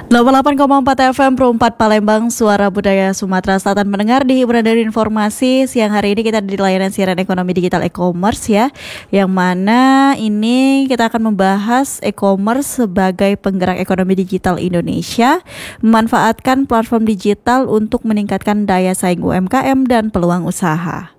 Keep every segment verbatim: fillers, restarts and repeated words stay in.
delapan puluh delapan koma empat F M Pro empat Palembang, Suara Budaya Sumatera Selatan. Mendengar di hiburan dari informasi, siang hari ini kita di layanan siaran ekonomi digital e-commerce ya, yang mana ini kita akan membahas e-commerce sebagai penggerak ekonomi digital Indonesia, memanfaatkan platform digital untuk meningkatkan daya saing U M K M dan peluang usaha.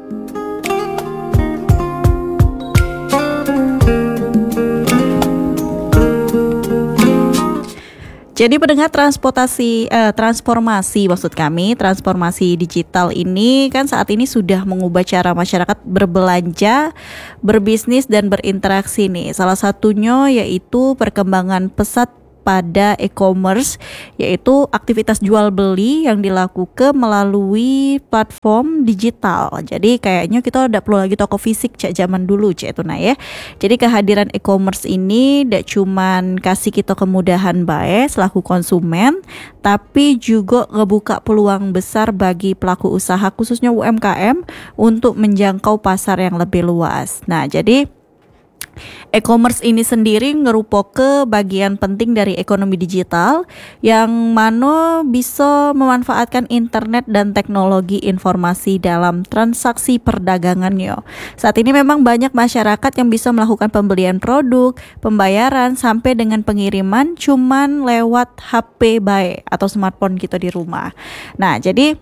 Jadi pendengar, transportasi eh, transformasi maksud kami transformasi digital ini kan saat ini sudah mengubah cara masyarakat berbelanja, berbisnis dan berinteraksi nih. Salah satunya yaitu perkembangan pesat pada e-commerce, yaitu aktivitas jual beli yang dilakukan melalui platform digital. Jadi kayaknya kita udah perlu lagi toko fisik cek zaman dulu cek itu nah ya. Jadi kehadiran e-commerce ini tidak cuman kasih kita kemudahan baik selaku konsumen, tapi juga ngebuka peluang besar bagi pelaku usaha khususnya U M K M untuk menjangkau pasar yang lebih luas. Nah, jadi e-commerce ini sendiri ngerupok ke bagian penting dari ekonomi digital yang mana bisa memanfaatkan internet dan teknologi informasi dalam transaksi perdagangannya. Saat ini memang banyak masyarakat yang bisa melakukan pembelian produk, pembayaran sampai dengan pengiriman cuman lewat H P baik atau smartphone kita di rumah. Nah, jadi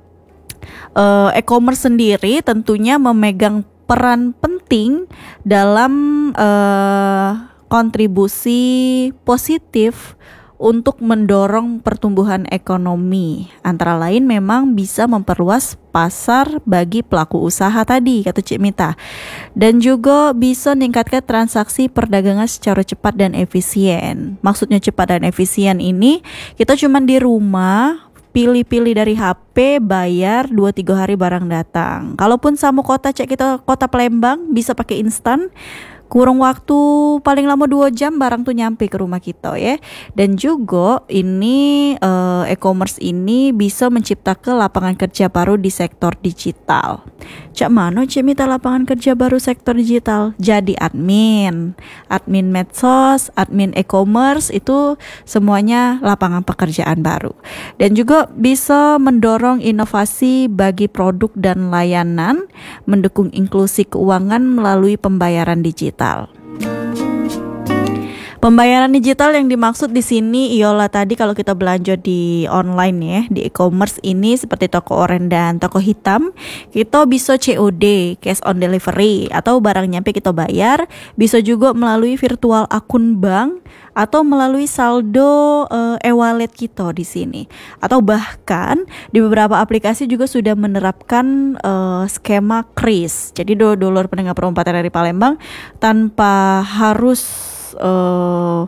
uh, e-commerce sendiri tentunya memegang peran penting dalam uh, kontribusi positif untuk mendorong pertumbuhan ekonomi. Antara lain memang bisa memperluas pasar bagi pelaku usaha tadi, kata Cik Mita. Dan juga bisa meningkatkan transaksi perdagangan secara cepat dan efisien. Maksudnya cepat dan efisien ini, kita cuma di rumah pilih-pilih dari H P, bayar dua tiga hari barang datang. Kalaupun sama kota cek kita kota Palembang bisa pakai instan, kurang waktu paling lama dua jam barang tuh nyampe ke rumah kita ya. Dan juga ini uh, e-commerce ini bisa menciptakan lapangan kerja baru di sektor digital. Cak mana Cik Mita lapangan kerja baru sektor digital? Jadi admin, admin medsos, admin e-commerce, itu semuanya lapangan pekerjaan baru. Dan juga bisa mendorong inovasi bagi produk dan layanan, mendukung inklusi keuangan melalui pembayaran digital. Pembayaran digital yang dimaksud di sini ialah tadi kalau kita belanja di online ya, di e-commerce ini seperti toko oranye dan toko hitam, kita bisa C O D, cash on delivery, atau barang nyampe kita bayar, bisa juga melalui virtual akun bank atau melalui saldo uh, e-wallet kita di sini. Atau bahkan di beberapa aplikasi juga sudah menerapkan uh, skema kris. Jadi dulur pendengar perempatan dari Palembang tanpa harus Uh,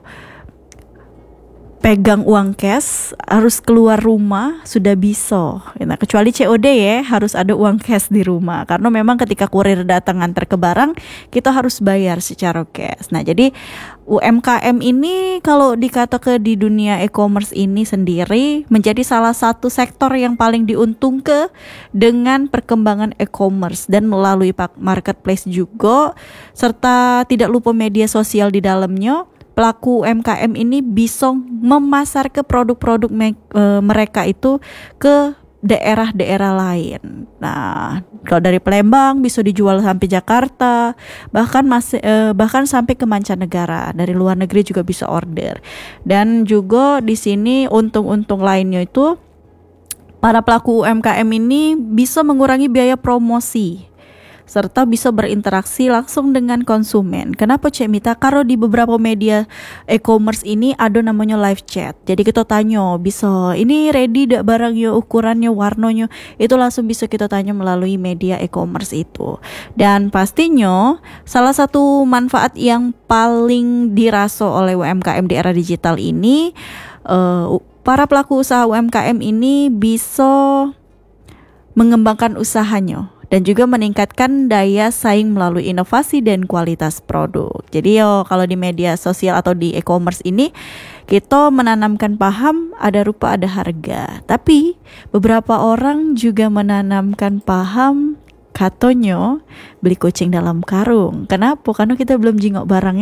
pegang uang cash, harus keluar rumah sudah bisa. Nah, kecuali C O D ya, harus ada uang cash di rumah. Karena memang ketika kurir datang antar ke barang, kita harus bayar secara cash. Nah, jadi U M K M ini kalau dikata ke di dunia e-commerce ini sendiri menjadi salah satu sektor yang paling diuntungkan dengan perkembangan e-commerce dan melalui marketplace juga, serta tidak lupa media sosial di dalamnya. Pelaku U M K M ini bisa memasar ke produk-produk me- e, mereka itu ke daerah-daerah lain. Nah, kalau dari Palembang bisa dijual sampai Jakarta, bahkan masih e, bahkan sampai ke mancanegara, dari luar negeri juga bisa order. Dan juga di sini untung-untung lainnya itu para pelaku U M K M ini bisa mengurangi biaya promosi serta bisa berinteraksi langsung dengan konsumen. Kenapa Cik Mita? Karena di beberapa media e-commerce ini ada namanya live chat. Jadi kita tanya, bisa ini ready dak barangnya, ukurannya, warnanya, itu langsung bisa kita tanya melalui media e-commerce itu. Dan pastinya salah satu manfaat yang paling dirasa oleh U M K M di era digital ini, uh, para pelaku usaha U M K M ini bisa mengembangkan usahanya dan juga meningkatkan daya saing melalui inovasi dan kualitas produk. Jadi yo kalau di media sosial atau di e-commerce ini kita menanamkan paham ada rupa ada harga. Tapi beberapa orang juga menanamkan paham katanya beli kucing dalam karung. Kenapa? Karena kita belum jingok barangnya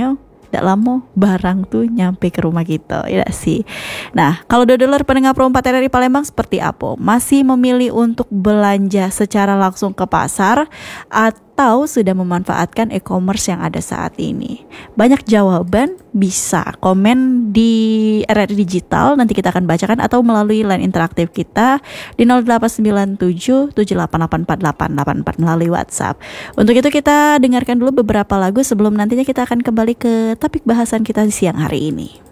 tidak lama barang tuh nyampe ke rumah kita, ya sih. Nah, kalau dodoler pendengar Pro empat R R I Palembang seperti apa? Masih memilih untuk belanja secara langsung ke pasar atau sudah memanfaatkan e-commerce yang ada saat ini? Banyak jawaban, bisa komen di R R I Digital, nanti kita akan bacakan, atau melalui line interaktif kita di nol delapan sembilan tujuh tujuh delapan delapan empat delapan delapan empat melalui WhatsApp. Untuk itu kita dengarkan dulu beberapa lagu sebelum nantinya kita akan kembali ke topik bahasan kita di siang hari ini.